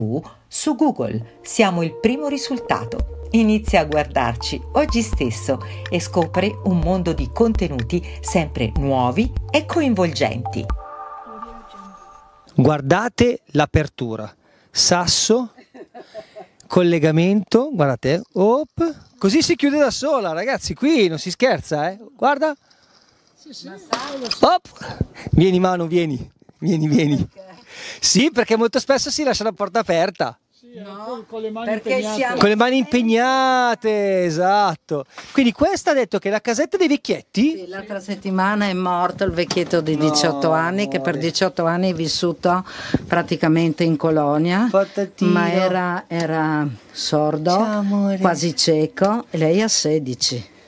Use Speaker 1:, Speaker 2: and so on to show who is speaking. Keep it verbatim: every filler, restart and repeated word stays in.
Speaker 1: Su Google siamo il primo risultato. Inizia a guardarci oggi stesso e scopri un mondo di contenuti sempre nuovi e coinvolgenti.
Speaker 2: Guardate l'apertura, sasso, collegamento, guardate, op, così si chiude da sola, ragazzi, qui non si scherza, eh? Guarda, op, vieni Manu, vieni, vieni, vieni. Sì, perché molto spesso si lascia la porta aperta.
Speaker 3: No, con le mani
Speaker 1: perché
Speaker 3: impegnate.
Speaker 1: siamo-
Speaker 2: Con le mani impegnate, esatto. Quindi questa ha detto che è la casetta dei vecchietti?
Speaker 4: Sì, l'altra settimana è morto il vecchietto di diciotto
Speaker 2: No,
Speaker 4: anni che per
Speaker 2: amore.
Speaker 4: diciotto anni è vissuto praticamente in colonia,
Speaker 2: Patatino.
Speaker 4: ma era, era sordo,
Speaker 2: Ciao, amore.
Speaker 4: quasi cieco, e lei ha sedici.